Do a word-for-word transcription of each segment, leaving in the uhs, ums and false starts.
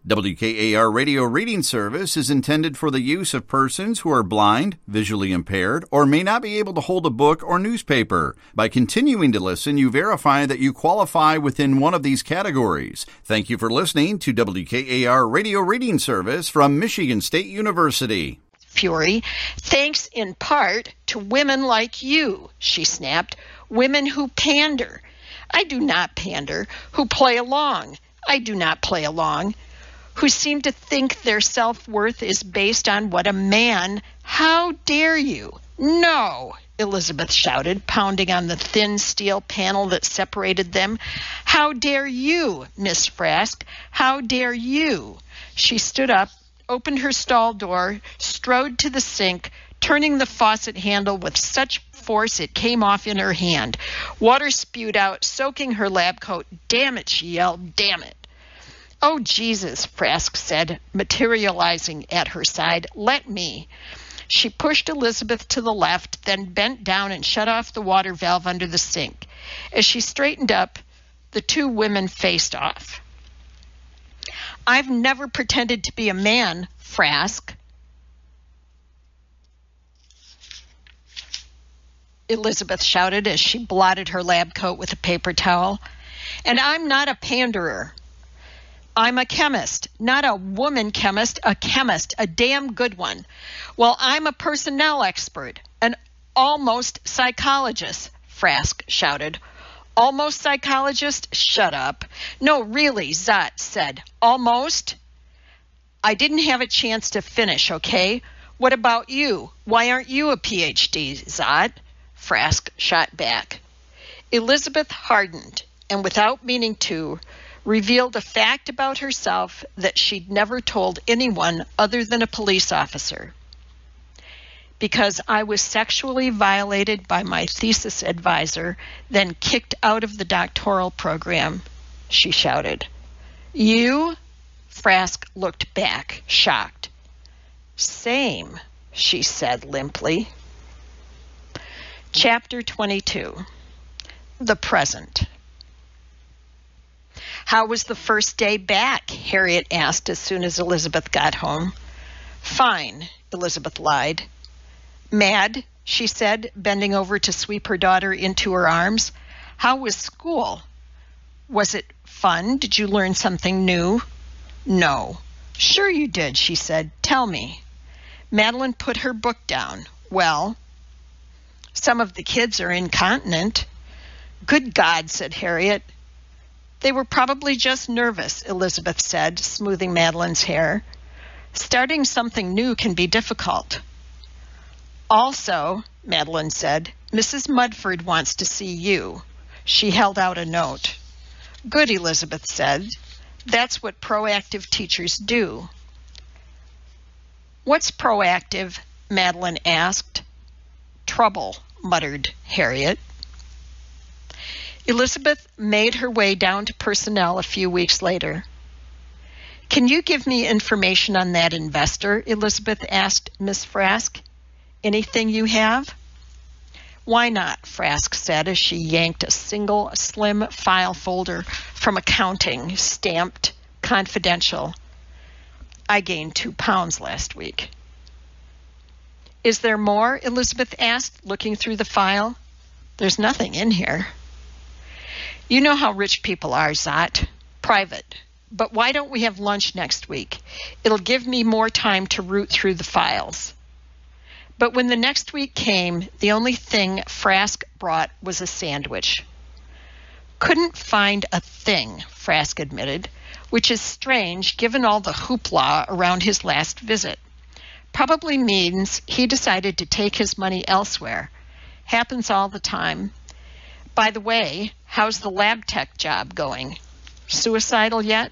W K A R Radio Reading Service is intended for the use of persons who are blind, visually impaired, or may not be able to hold a book or newspaper. By continuing to listen, you verify that you qualify within one of these categories. Thank you for listening to W K A R Radio Reading Service from Michigan State University. Fury, thanks in part to women like you, she snapped. Women who pander. I do not pander. Who play along. I do not play along. Who seem to think their self-worth is based on what a man... How dare you? No, Elizabeth shouted, pounding on the thin steel panel that separated them. How dare you, Miss Frask? How dare you? She stood up, opened her stall door, strode to the sink, turning the faucet handle with such force it came off in her hand. Water spewed out, soaking her lab coat. Damn it, she yelled, damn it. Oh, Jesus, Frask said, materializing at her side. Let me. She pushed Elizabeth to the left, then bent down and shut off the water valve under the sink. As she straightened up, the two women faced off. I've never pretended to be a man, Frask. Elizabeth shouted as she blotted her lab coat with a paper towel. And I'm not a panderer. I'm a chemist, not a woman chemist, a chemist, a damn good one. Well, I'm a personnel expert, an almost psychologist, Frask shouted. Almost psychologist? Shut up. No, really, Zott said. Almost? I didn't have a chance to finish, okay? What about you? Why aren't you a P H D, Zott? Frask shot back. Elizabeth hardened, and without meaning to, revealed a fact about herself that she'd never told anyone other than a police officer. Because I was sexually violated by my thesis advisor, then kicked out of the doctoral program, she shouted. You? Frask looked back, shocked. Same, she said limply. Chapter twenty-two. The Present. How was the first day back? Harriet asked as soon as Elizabeth got home. Fine, Elizabeth lied. Mad, she said, bending over to sweep her daughter into her arms. How was school? Was it fun? Did you learn something new? No. Sure you did, she said. Tell me. Madeline put her book down. Well, some of the kids are incontinent. Good God, said Harriet. They were probably just nervous, Elizabeth said, smoothing Madeline's hair. Starting something new can be difficult. Also, Madeline said, Missus Mudford wants to see you. She held out a note. Good, Elizabeth said. That's what proactive teachers do. What's proactive? Madeline asked. Trouble, muttered Harriet. Elizabeth made her way down to personnel a few weeks later. Can you give me information on that investor? Elizabeth asked Miss Frask. Anything you have? Why not? Frask said as she yanked a single slim file folder from accounting, stamped confidential. I gained two pounds last week. Is there more? Elizabeth asked, looking through the file. There's nothing in here. You know how rich people are, Zott. Private. But why don't we have lunch next week? It'll give me more time to root through the files. But when the next week came, the only thing Frask brought was a sandwich. Couldn't find a thing, Frask admitted, which is strange given all the hoopla around his last visit. Probably means he decided to take his money elsewhere. Happens all the time. By the way, how's the lab tech job going? Suicidal yet?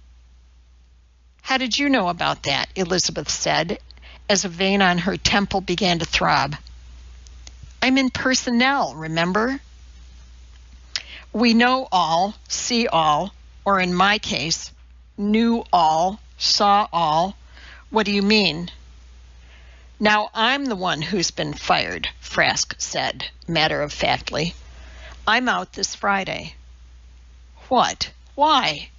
How did you know about that? Elizabeth said, as a vein on her temple began to throb. I'm in personnel, remember? We know all, see all, or in my case, knew all, saw all. What do you mean? Now I'm the one who's been fired, Frask said, matter-of-factly. I'm out this Friday. What? Why?